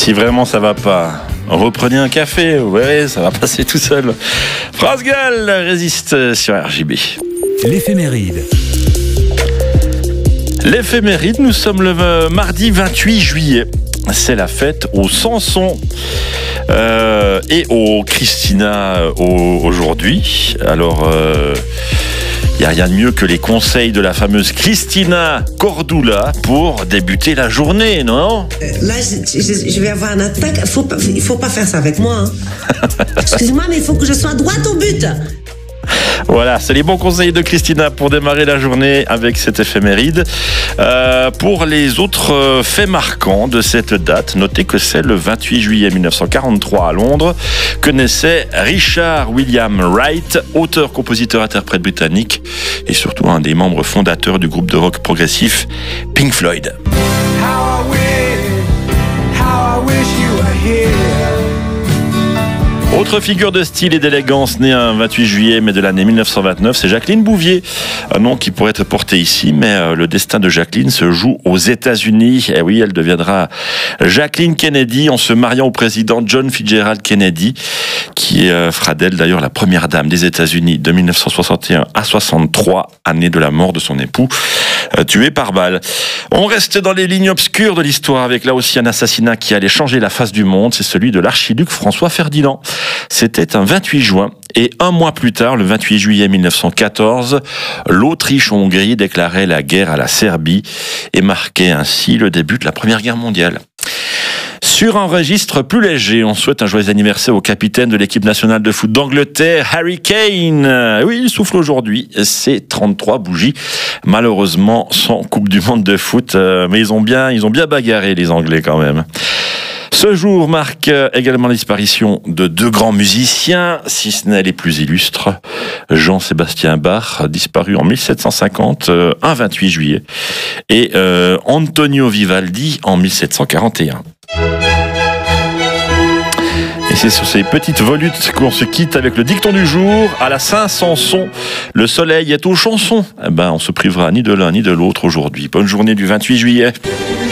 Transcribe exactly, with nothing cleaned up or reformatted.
Si vraiment ça va pas, reprenez un café, ouais, ça va passer tout seul. France Gall résiste sur R J B. L'éphéméride. L'éphéméride, nous sommes le mardi vingt-huit juillet. C'est la fête aux Samson euh, et aux Christina au, aujourd'hui. Alors, il euh, n'y a rien de mieux que les conseils de la fameuse Christina Cordula pour débuter la journée, non? euh, Là, je, je, je vais avoir une attaque. Il faut pas, il faut pas faire ça avec moi. Hein. Excusez-moi, mais il faut que je sois droite au but. Voilà, c'est les bons conseils de Christina pour démarrer la journée avec cette éphéméride. Euh, pour les autres faits marquants de cette date, notez que c'est le vingt-huit juillet mille neuf cent quarante-trois à Londres que naissait Richard William Wright, auteur, compositeur, interprète britannique et surtout un des membres fondateurs du groupe de rock progressif Pink Floyd. How I wish, how I wish you were here. Autre figure de style et d'élégance née un vingt-huit juillet mais de l'année mille neuf cent vingt-neuf, c'est Jacqueline Bouvier. Un nom qui pourrait être porté ici, mais le destin de Jacqueline se joue aux États-Unis. Et oui, elle deviendra Jacqueline Kennedy en se mariant au président John Fitzgerald Kennedy, qui fera d'elle d'ailleurs la première dame des États-Unis de mille neuf cent soixante et un à soixante-trois, année de la mort de son époux, tué par balle. On reste dans les lignes obscures de l'histoire avec là aussi un assassinat qui allait changer la face du monde, c'est celui de l'archiduc François Ferdinand. C'était un vingt-huit juin et un mois plus tard, le vingt-huit juillet mille neuf cent quatorze, l'Autriche-Hongrie déclarait la guerre à la Serbie et marquait ainsi le début de la Première Guerre mondiale. Sur un registre plus léger, on souhaite un joyeux anniversaire au capitaine de l'équipe nationale de foot d'Angleterre, Harry Kane. Oui, il souffle aujourd'hui ses trente-trois bougies. Malheureusement, sans Coupe du Monde de foot, mais ils ont bien, ils ont bien bagarré les Anglais quand même. Ce jour marque également la disparition de deux grands musiciens, si ce n'est les plus illustres. Jean-Sébastien Bach, disparu en mille sept cent cinquante, un vingt-huit juillet, et euh, Antonio Vivaldi en mille sept cent quarante et un. Et c'est sur ces petites volutes qu'on se quitte avec le dicton du jour. À la Saint-Samson, le soleil est aux chansons. Eh ben, on se privera ni de l'un ni de l'autre aujourd'hui. Bonne journée du vingt-huit juillet.